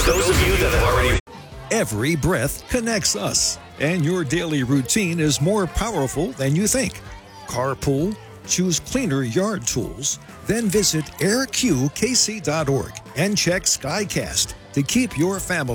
those of you that have already... Every breath connects us, and your daily routine is more powerful than you think. Carpool, choose cleaner yard tools, then visit airqkc.org and check SkyCast to keep your family